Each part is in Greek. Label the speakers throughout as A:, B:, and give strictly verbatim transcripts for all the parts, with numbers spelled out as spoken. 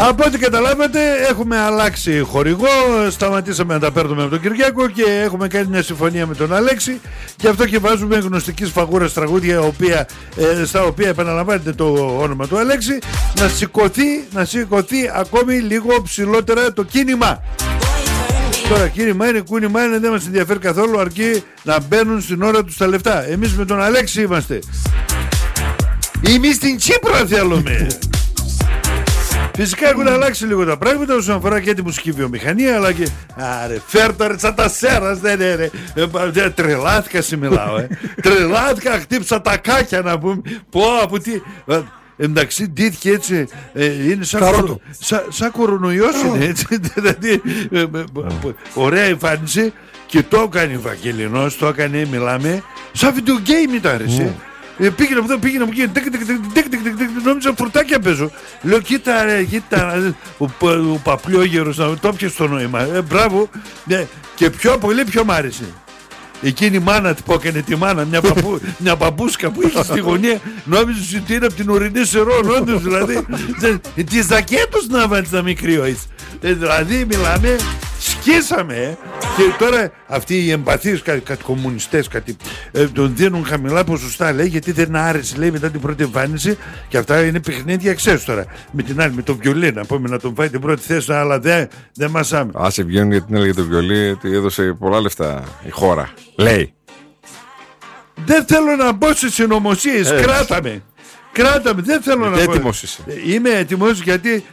A: Από ό,τι καταλάβατε, έχουμε αλλάξει χορηγό. Σταματήσαμε να τα παίρνουμε με τον Κυριάκο και έχουμε κάνει μια συμφωνία με τον Αλέξη. Και αυτό και βάζουμε γνωστική φαγούρα τραγούδια, οποία, ε, στα οποία επαναλαμβάνεται το όνομα του Αλέξη, να σηκωθεί, να σηκωθεί ακόμη λίγο ψηλότερα το κίνημα. Τώρα κίνημα είναι, κούνημα είναι, δεν μας ενδιαφέρει καθόλου, αρκεί να μπαίνουν στην ώρα τους τα λεφτά. Εμείς με τον Αλέξη είμαστε. Εμείς στην Τσίπρα θέλουμε. Φυσικά έχουν αλλάξει λίγο τα πράγματα όσον αφορά και τη μουσική βιομηχανία, αλλά και. Άρε, φέρτο ρε τσατασέρας, δεν είναι ρε. Τρελάθηκα σε μιλάω, ε. Τρελάθηκα, χτύψα τα κάκια να πούμε. Πω, από τι. Εντάξει, ντύθηκε έτσι, ε, είναι σαν, κορο, σαν, σαν κορονοϊός είναι έτσι. Δηλαδή, ε, ωραία εμφάνιση. Και το έκανε ο Βαγγελινός, το έκανε, μιλάμε, σαν video game ήταν αρέσει. Ε, πήγαινε από εδώ, πήγαινε από εκεί, νόμιζα φουρτάκια παίζω. Λέω κοίτα ρε, κοίτα, ο, ο Παπλιόγερος, το έπιασε το νόημα, ε, μπράβο. Ναι. Και πιο πολύ πιο μ' άρεσε εκείνη η μάνα που έκανε τη μάνα, μια, παππού, μια παππούσκα που είχε στη γωνία, νόμιζε ότι είναι από την ορεινή Σερών, όντως δηλαδή. Τι ζακέτος να βάλεις να μην κρύωεις. Ε, δηλαδή μιλάμε, σκίσαμε. Ε. Και τώρα αυτοί οι εμπαθείς, κάτι, κάτι κομμουνιστές, κάτι, ε, τον δίνουν χαμηλά ποσοστά, λέει, γιατί δεν άρεσε, λέει, μετά την πρώτη εμφάνιση. Και αυτά είναι παιχνίδια, ξέρεις τώρα. Με την άλλη, με το βιολί, να πούμε να τον φάει την πρώτη θέση, αλλά δεν δε μασάμε.
B: Άσε βγαίνουν γιατί έλεγε το βιολί, ότι έδωσε πολλά λεφτά η χώρα. Λέει.
A: Δεν θέλω να μπω σε συνωμοσίες, ε. κράταμε. Κράταμε, δεν θέλω να μπω.
B: Έτοιμος είσαι.
A: Είμαι έτοιμος γιατί.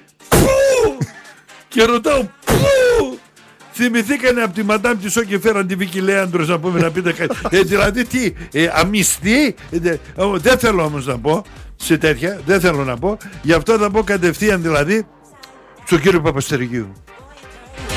A: Και ρωτάω, πού! Θυμηθήκανε από τη μαντάμ τη Σό και φέραν τη Βίκη Λέαντρος να πούμε να πείτε κάτι. Ε, δηλαδή τι, ε, αμυστή. Ε, δεν θέλω όμως να πω σε τέτοια, δεν θέλω να πω. Γι' αυτό θα πω κατευθείαν δηλαδή στον κύριο Παπαστερικίου.